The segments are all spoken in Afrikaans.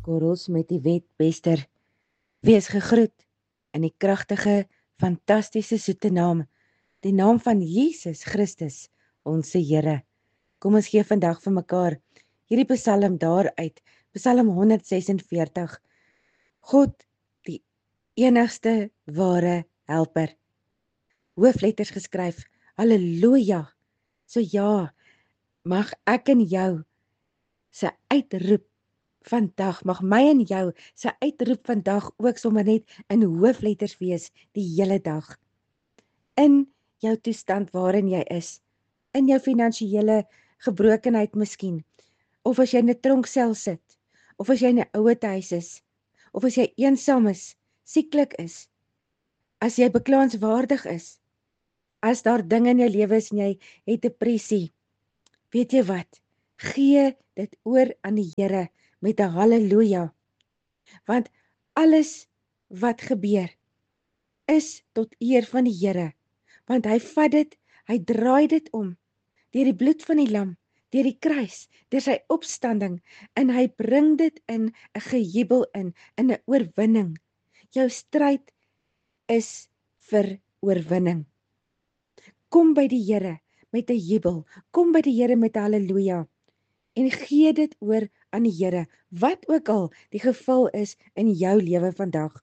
korrels met die wetbester. Wees gegroet in die kragtige, fantastiese soete naam, die naam van Jesus Christus, ons Here. Kom ons gee vandag vir mekaar hierdie psalm daaruit, Psalm 146. God, die enigste ware helper. Hoofletters geskryf, halleluja. So ja, mag ek en jou se uitroep vandag, mag my en jou se uitroep vandag ook sommer net in hoofletters wees die hele dag. In jou toestand waarin jy is, in jou finansiële gebrokenheid miskien, of as jy in 'n tronksel sit, of as jy in 'n ouerhuis is, of as jy eensaam is, sieklik is, as jy beklaanswaardig is, as daar dinge in jou lewe is en jy het depressie, weet jy wat? Gee dit oor aan die Here met 'n halleluja. Want alles wat gebeur is tot eer van die Here. Want hy vat dit, hy draai dit om deur die bloed van die lam, deur die kruis, deur sy opstanding, en hy bring dit in 'n gejubel in 'n oorwinning. Jou stryd is vir oorwinning. Kom by die Here met 'n jubel, kom by die Here met 'n halleluja, en gee dit oor aan die Here, wat ook al die geval is in jou lewe vandag.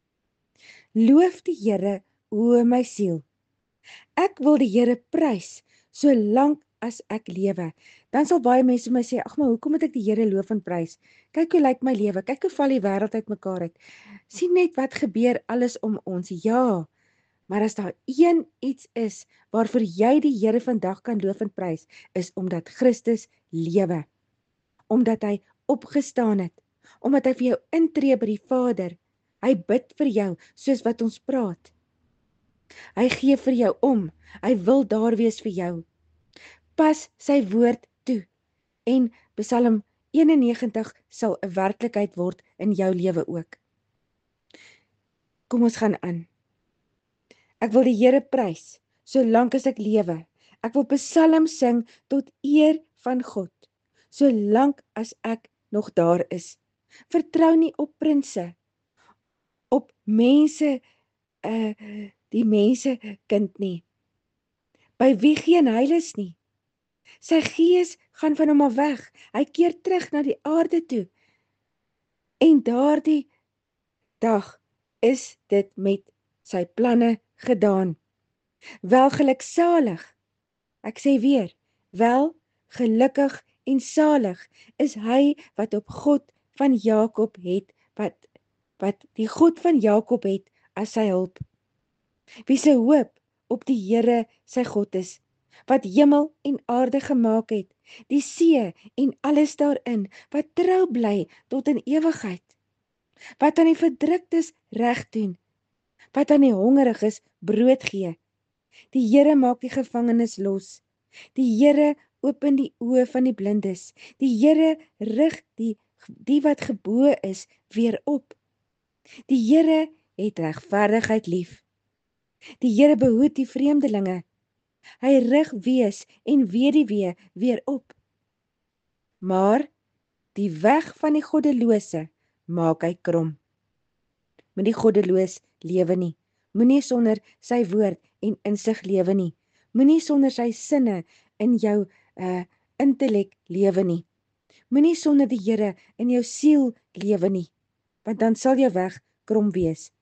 Loof die Here, o my siel. Ek wil die Here prys, solank as ek lewe. Dan sal baie mense my sê, ag maar hoekom moet ek die Here loof en prys? Kyk hoe lyk my lewe, kyk hoe val die wêreld uit mekaar uit. Sien net wat gebeur alles om ons. Ja, maar as daar iets is waarvoor jy die Here vandag kan loof en prys, is omdat Christus lewe. Omdat hy opgestaan het, omdat hy vir jou intree by die Vader. Hy bid vir jou, soos wat ons praat. Hy gee vir jou om, hy wil daar wees vir jou. Pas sy woord toe, en Psalm 91 sal 'n werklikheid word in jou lewe ook. Kom ons gaan aan. Ek wil die Here prys, solank as ek lewe. Ek wil psalms sing tot eer van God, solank as ek nog daar is. Vertrou nie op prinse, op mense, die mense kind nie. By wie geen heil is nie. Sy gees gaan van hom af weg. Hy keer terug na die aarde toe. En daardie dag is dit met sy planne gedaan. Wel geluksalig, ek sê weer, wel gelukkig en salig is hy wat op God van Jakob het, wat die God van Jakob het as sy hulp. Wie se hoop op die Here sy God is, wat hemel en aarde gemaak het, die see en alles daarin, wat trou bly tot in ewigheid, wat aan die verdruktes reg doen, wat aan die hongeriges brood gee. Die Here maak die gevangenes los. Die Here open die oë van die blindes. Die Here rig die wat geboe is weer op. Die Here het regverdigheid lief. Die Here behoed die vreemdelinge. Hy rig wees en weduwee weer op. Maar die weg van die goddelose maak hy krom. Moenie goddeloos lewe nie. Moenie sonder sy woord en insig lewe nie. Moenie sonder sy sinne in jou intellek lewe nie. Moenie sonder die Here in jou siel lewe nie, want dan sal jou weg krom wees.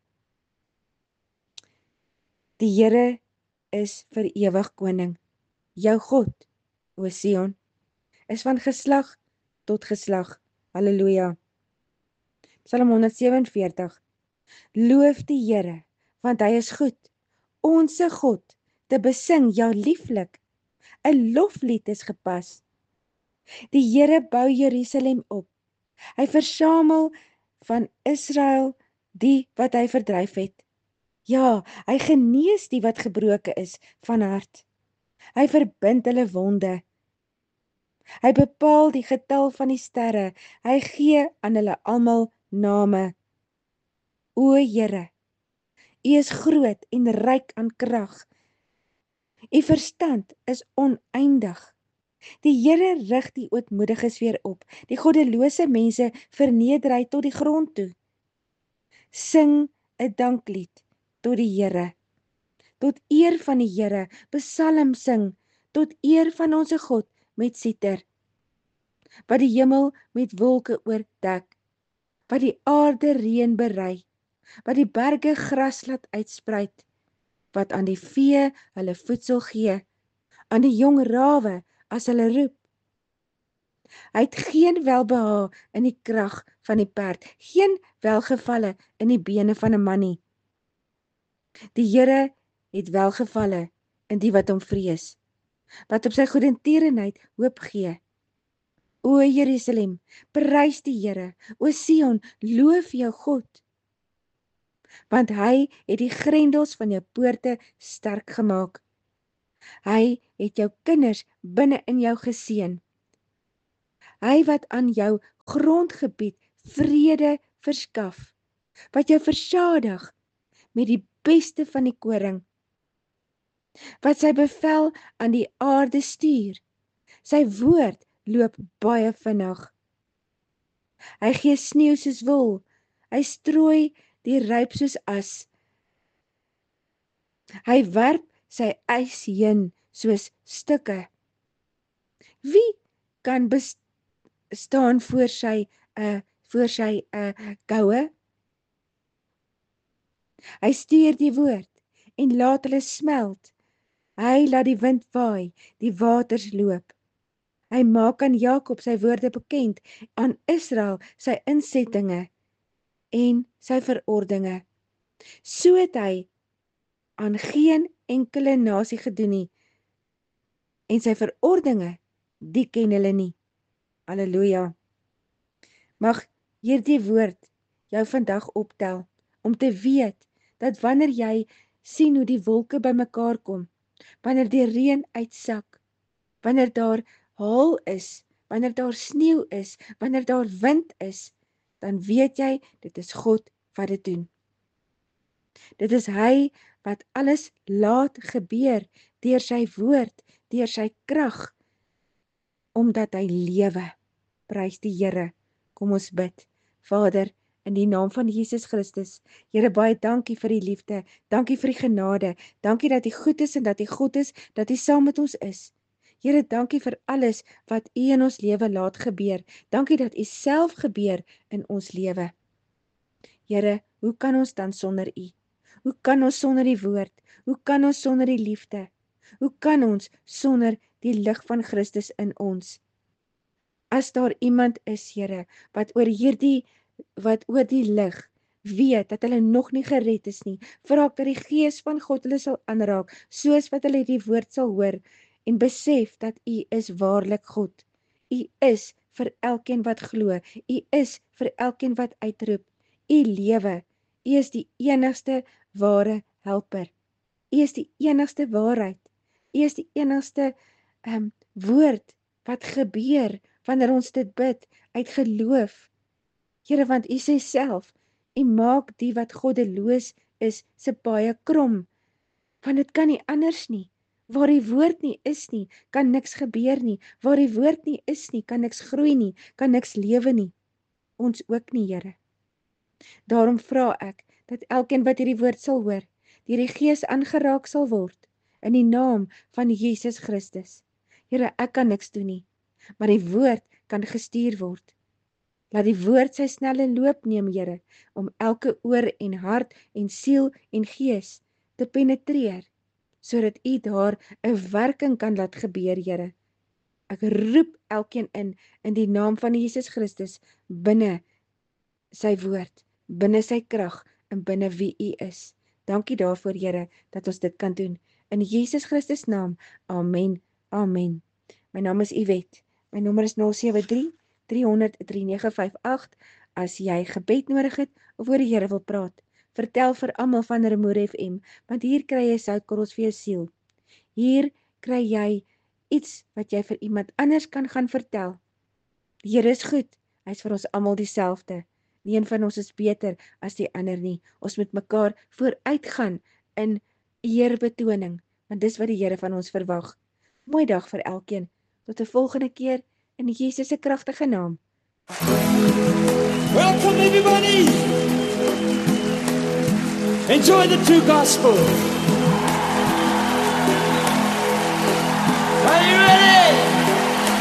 Die Here is vir ewig koning. Jou God, o Sion, is van geslag tot geslag. Halleluja. Psalm 147. Loof die Here, want hy is goed. Onse God, te besing, ja lieflik. 'n loflied is gepas. Die Here bou Jerusalem op. Hy versamel van Israel die wat hy verdryf het. Ja, hy genees die wat gebroke is van hart. Hy verbind hulle wonde. Hy bepaal die getal van die sterre. Hy gee aan hulle almal name. O Here, U is groot en ryk aan krag. U verstand is oneindig. Die Here rig die ootmoediges weer op. Die goddelose mense verneder hy tot die grond toe. Sing 'n danklied tot die Here. Tot eer van die Here, psalm sing, tot eer van ons God met siter, wat die hemel met wolke oordek, wat die aarde reën berei, wat die berge gras laat uitspruit, wat aan die vee hulle voedsel gee, aan die jong rawe as hulle roep. Hy het geen welbehae in die krag van die perd, geen welgevalle in die bene van 'n man nie. Die Here het welgevalle in die wat hom vrees, wat op sy goedertierenheid hoop gee. O Jerusalem, prys die Here, o Sion, loof jou God, want hy het die grendels van jou poorte sterk gemaak. Hy het jou kinders binne in jou geseën. Hy wat aan jou grondgebied vrede verskaf, wat jou versadig met die beste van die koring, wat sy bevel aan die aarde stuur, sy woord loop baie vinnig. Hy gee sneeu soos wol, hy strooi die ryp soos as, hy werp sy ys heen soos stukke. Wie kan staan voor sy koue? Hy stuur die woord en laat hulle smelt. Hy laat die wind waai, die waters loop. Hy maak aan Jakob sy woorde bekend, aan Israel sy insettinge en sy verordeninge. So het hy aan geen enkele nasie gedoen nie, en sy verordeninge, die ken hulle nie. Halleluja. Mag hierdie woord jou vandag optel, om te weet, dat wanneer jy sien hoe die wolke bymekaar kom, wanneer die reën uitsak, wanneer daar haal is, wanneer daar sneeu is, wanneer daar wind is, dan weet jy, dit is God wat dit doen. Dit is hy wat alles laat gebeur, deur sy woord, deur sy krag, omdat hy lewe. Prys die Here. Kom ons bid. Vader, in die naam van Jesus Christus, Here, baie dankie vir die liefde, dankie vir die genade, dankie dat U goed is en dat U God is, dat U saam met ons is. Here, dankie vir alles wat U in ons lewe laat gebeur. Dankie dat U self gebeur in ons lewe. Here, hoe kan ons dan sonder U? Hoe kan ons sonder die woord? Hoe kan ons sonder die liefde? Hoe kan ons sonder die lig van Christus in ons? As daar iemand is, Here, wat oor die lig weet dat hulle nog nie gered is nie, vra ek dat die Gees van God hulle sal aanraak, soos wat hulle die woord sal hoor, en besef dat U is waarlik God. U is vir elkeen wat glo, U is vir elkeen wat uitroep. U lewe, U is die enigste ware helper. U is die enigste waarheid. U is die enigste woord wat gebeur wanneer ons dit bid uit geloof. Here, want U sê self, U maak die wat goddeloos is se paaie krom, want dit kan nie anders nie. Waar die woord nie is nie, kan niks gebeur nie. Waar die woord nie is nie, kan niks groei nie, kan niks lewe nie. Ons ook nie, Here. Daarom vra ek, dat elkeen wat hierdie woord sal hoor, deur die Gees aangeraak sal word, in die naam van Jesus Christus. Here, ek kan niks doen nie, maar die woord kan gestuur word. Laat die woord sy snelle loop neem, Here, om elke oor en hart en siel en gees te penetreer, sodat U daar 'n werking kan laat gebeur, Here. Ek roep elkeen in die naam van Jesus Christus, binne sy woord, binne sy krag en binne wie U is. Dankie daarvoor, Here, dat ons dit kan doen. In Jesus Christus naam, amen, amen. My naam is Yvette. My nommer is 073-300-3958. As jy gebed nodig het of oor die Here wil praat, vertel vir almal van Remoer FM, want hier kry jy soutkorrels vir jou siel. Hier kry jy iets wat jy vir iemand anders kan gaan vertel. Die Here is goed, hy is vir ons almal dieselfde. Nie een van ons is beter as die ander nie. Ons moet mekaar vooruitgaan in eerbetoning, want dis wat die Here van ons verwag. Mooi dag vir elkeen. Tot 'n volgende keer in Jesus se kragtige naam. Welcome everybody. Enjoy the true gospel.